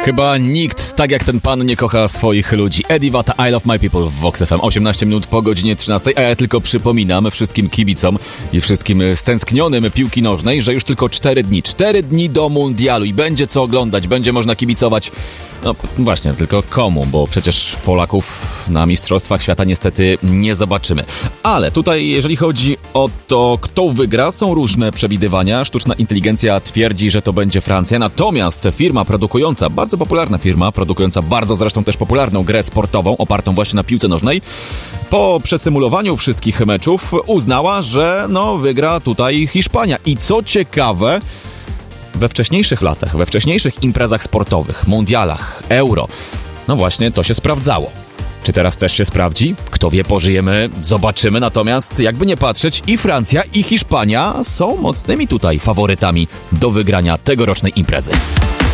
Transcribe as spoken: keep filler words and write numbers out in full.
Chyba nikt tak jak ten pan nie kocha swoich ludzi. Eddie Vata, I Love My People w Vox F M. osiemnaście minut po godzinie trzynastej, a ja tylko przypominam wszystkim kibicom i wszystkim stęsknionym piłki nożnej, że już tylko cztery dni. cztery dni do mundialu i będzie co oglądać, będzie można kibicować. No właśnie, tylko komu, bo przecież Polaków na Mistrzostwach Świata niestety nie zobaczymy. Ale tutaj, jeżeli chodzi o to, kto wygra, są różne przewidywania. Sztuczna inteligencja twierdzi, że to będzie Francja, natomiast firma produkująca, bardzo popularna firma, produkująca bardzo zresztą też popularną grę sportową, opartą właśnie na piłce nożnej, po przesymulowaniu wszystkich meczów uznała, że no wygra tutaj Hiszpania. I co ciekawe, we wcześniejszych latach, we wcześniejszych imprezach sportowych, mundialach, euro, no właśnie to się sprawdzało. Czy teraz też się sprawdzi? Kto wie, pożyjemy, zobaczymy. Natomiast jakby nie patrzeć, i Francja, i Hiszpania są mocnymi tutaj faworytami do wygrania tegorocznej imprezy.